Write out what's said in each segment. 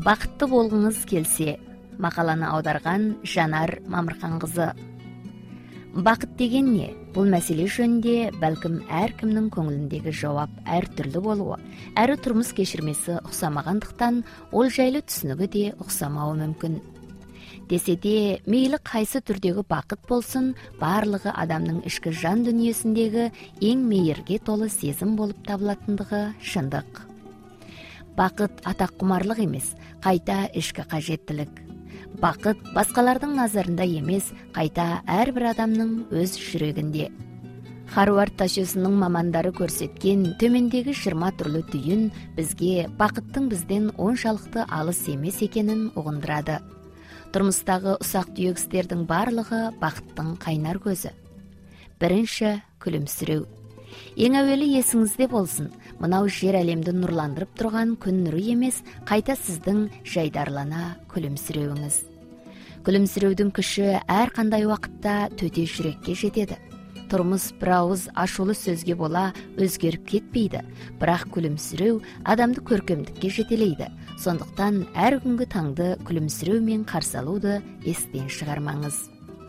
Бақытты болғыңыз келсе, мақаланы аударған Жанар Мамырханқызы. Бақыт деген не? Бұл мәселе жөнінде бәлкім әркімнің көңіліндегі жауап әртүрлі болуы, әрі тұрмыс кешірмесі ұқсамағандықтан ол жайлы түсінігі де ұқсамауы мүмкін. Десе де, мейлі қайсы түрдегі бақыт болсын, барлығы адамның ішкі жан дүниесіндегі ең мейірге толы сезім болып табылатындығы шындық. Бақыт атақ құмарлық емес, қайта ішкі қажеттілік. Бақыт басқалардың назарында емес, қайта әрбір адамның өз жүрегінде. Харвард ташосының мамандары көрсеткен төмендегі 20 түрлі түйін бізге бақыттың бізден оншалықты алыс емес екенін ұғындырады. Тұрмыстағы ұсақ түйек істердің барлығы бақыттың қайнар көзі. Бірінші, күлімсіреу. Ең әуелі есіңізде болсын, мынау жер әлемді нұрландырып тұрған күн нұры емес, қайта сіздің жайдарлана күлімсіреуіңіз. Күлімсіреудің күші әр қандай уақытта төте жүрекке жетеді. Тұрмыс бір ауыз ашулы сөзге бола өзгеріп кетпейді, бірақ күлімсіреу адамды көркемдікке жетелейді. Сондықтан әр күнгі таңды күлімсіреумен қарсы алуды естен шығармаңыз.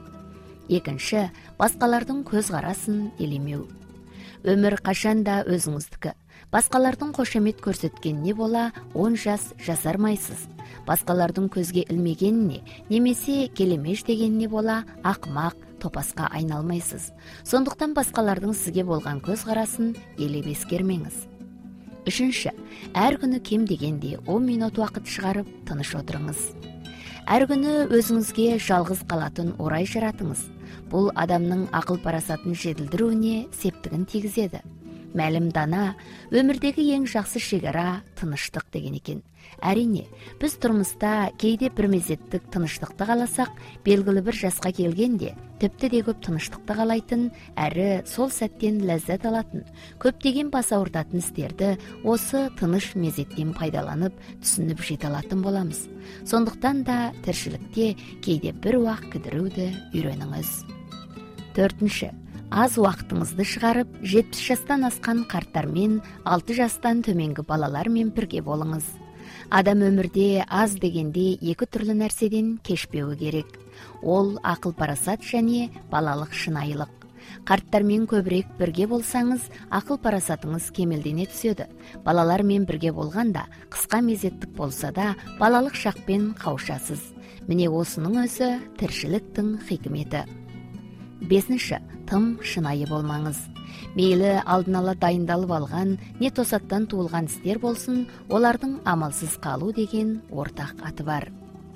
Екінші, басқалардың көзқарасын елемеу. Өмір қашанда өзіңіздікі. Басқалардың қошемет көрсеткеніне бола 10 жас жасармайсыз. Басқалардың көзге ілмегеніне, немесе келемеш дегеніне бола ақымақ, топасқа айналмайсыз. Сондықтан басқалардың сізге болған көзқарасын елеп ескермеңіз. Үшінші, әр күні кем дегенде 10 минут уақыт шығарып тыныш отырыңыз. Әр күні өзіңізге жалғыз қалатын орай жаратыңыз. Бұл адамның ақыл парасатын жетілдіруіне септігін тигізеді. Мәлім дана, өмірдегі ең жақсы шекара тыныштық деген екен. Әрине, біз тұрмыста кейде бір мезеттік тыныштықты қаласақ, белгілі бір жасқа келгенде тіпті де көп тыныштықты қалайтын, әрі сол сәттен ләззат алатын, көптеген бас ауыртатын істерді осы тыныш мезеттен пайдаланып, түсініп жете алатын боламыз. Сондықтан да тіршілікте кейде бір уақ кідіруді үйреніңіз. Төртінші, аз уақытыңызды шығарып, 70 жастан асқан қарттармен, 6 жастан төменгі балалармен бірге болыңыз. Адам өмірде аз дегенде екі түрлі нәрседен кешпеуі керек. Ол ақыл парасат және балалық шынайылық. Қарттармен көбірек бірге болсаңыз, ақыл парасатыңыз кемелдене түседі. Балалармен бірге болғанда, қысқа мезеттік болса да, балалық шақпен қауышасыз. Міне осының өзі тіршіліктің хикметі. Бесінші, тым шынайы болмаңыз. Мейлі алдын ала дайындалып алған, не тосаттан туылған істер болсын, олардың амалсыз қалу деген ортақ аты бар.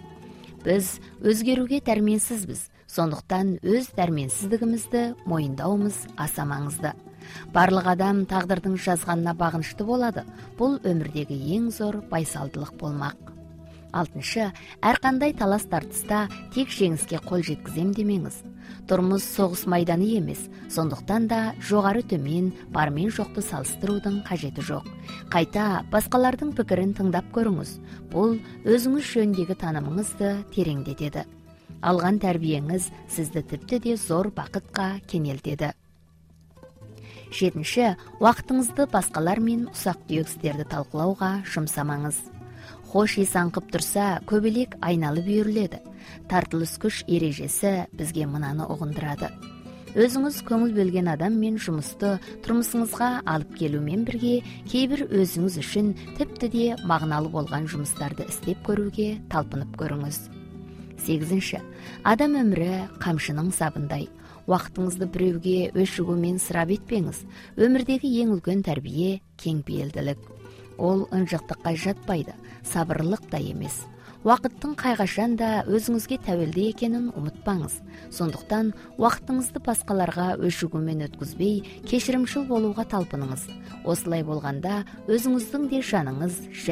Біз өзгеруге дәрменсізбіз, сондықтан өз дәрменсіздігімізді мойындауымыз аса маңызды. Барлық адам тағдырдың жазғанына бағынышты болады. Бұл өмірдегі ең зор байсалдылық болмақ. Алтыншы, әрқандай талас тартыста тек жеңіске қол жеткізем демеңіз. Тұрмыс соғыс майданы емес, сондықтан да жоғары төмен, бармен жоқты салыстырудың қажеті жоқ. Қайта басқалардың пікірін тыңдап көріңіз. Бұл өзіңіз жөніндегі танымыңызды тереңдетеді. Алған тәрбиеңіз сізді тіпті де зор бақытқа кенелтеді. Жетінші, уақытыңызды басқалармен ұсақ-түйек істерді талқылауға жұмсамаңыз. Хош ес аңқып тұрса, көбелек айналып үйіріледі. Тартылыс күш ережесі бізге мынаны ұғындырады. Өзіңіз көңіл бөлген адаммен жұмысты тұрмысыңызға алып келумен бірге, кейбір өзіңіз үшін тіпті де мағыналы болған жұмыстарды істеп көруге талпынып көріңіз. Сегізінші, адам өмірі қамшының сабындай. Уақытыңызды біреуге өшігумен сұрап етпеңіз. Өмірдегі ең үлкен тәрбие кеңпейілділік. Ол ынжықтыққа жатпайды, сабырлық та емес. Уақыттың қайғашан да өзіңізге тәуелді екенін ұмытпаңыз. Сондықтан уақытыңызды басқаларға өшігумен өткізбей, кешірімшіл болуға талпыныңыз. Осылай болғанда өзіңіздің де жаныңыз